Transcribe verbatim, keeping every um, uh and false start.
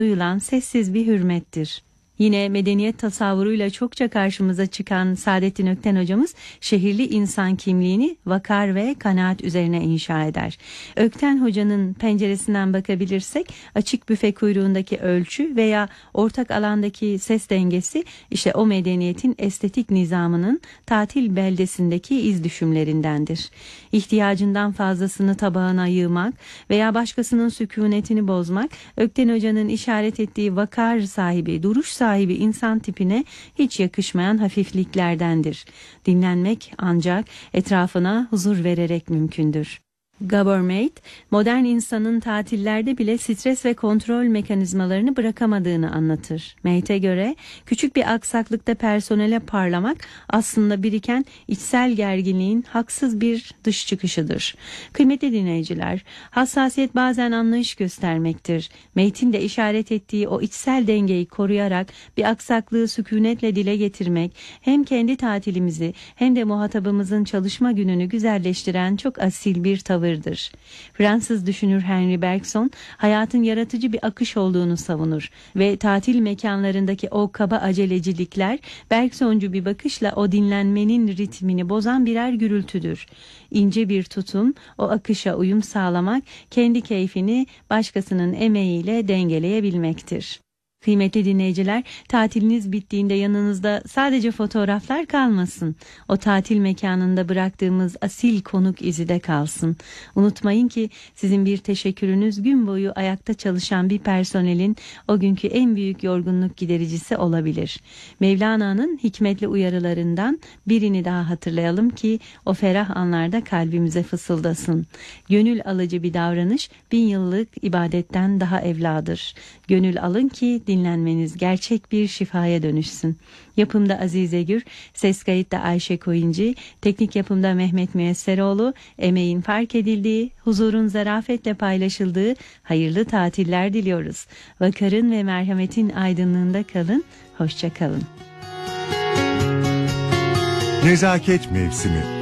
duyulan sessiz bir hürmettir. Yine medeniyet tasavvuruyla çokça karşımıza çıkan Saadettin Ökten hocamız şehirli insan kimliğini vakar ve kanaat üzerine inşa eder. Ökten hocanın penceresinden bakabilirsek açık büfe kuyruğundaki ölçü veya ortak alandaki ses dengesi işte o medeniyetin estetik nizamının tatil beldesindeki iz düşümlerindendir. İhtiyacından fazlasını tabağına yığmak veya başkasının sükunetini bozmak Ökten hocanın işaret ettiği vakar sahibi, duruş sahibi sahibi insan tipine hiç yakışmayan hafifliklerdendir. Dinlenmek ancak etrafına huzur vererek mümkündür. Gabor Mate, modern insanın tatillerde bile stres ve kontrol mekanizmalarını bırakamadığını anlatır. Mate'e göre küçük bir aksaklıkta personele parlamak aslında biriken içsel gerginliğin haksız bir dış çıkışıdır. Kıymetli dinleyiciler, hassasiyet bazen anlayış göstermektir. Mate'in de işaret ettiği o içsel dengeyi koruyarak bir aksaklığı sükunetle dile getirmek hem kendi tatilimizi hem de muhatabımızın çalışma gününü güzelleştiren çok asil bir tavır. Fransız düşünür Henri Bergson hayatın yaratıcı bir akış olduğunu savunur ve tatil mekanlarındaki o kaba acelecilikler Bergsoncu bir bakışla o dinlenmenin ritmini bozan birer gürültüdür. İnce bir tutum, o akışa uyum sağlamak, kendi keyfini başkasının emeğiyle dengeleyebilmektir. Kıymetli dinleyiciler, tatiliniz bittiğinde yanınızda sadece fotoğraflar kalmasın. O tatil mekanında bıraktığımız asil konuk izi de kalsın. Unutmayın ki sizin bir teşekkürünüz gün boyu ayakta çalışan bir personelin o günkü en büyük yorgunluk gidericisi olabilir. Mevlana'nın hikmetli uyarılarından birini daha hatırlayalım ki o ferah anlarda kalbimize fısıldasın. Gönül alıcı bir davranış bin yıllık ibadetten daha evladır. Gönül alın ki dinlenmeniz gerçek bir şifaya dönüşsün. Yapımda Azize Gür, ses kayıtta Ayşe Koyuncu, teknik yapımda Mehmet Müyesseroğlu, emeğin fark edildiği, huzurun zarafetle paylaşıldığı hayırlı tatiller diliyoruz. Vakarın ve merhametin aydınlığında kalın, hoşça kalın. Nezaket mevsimi.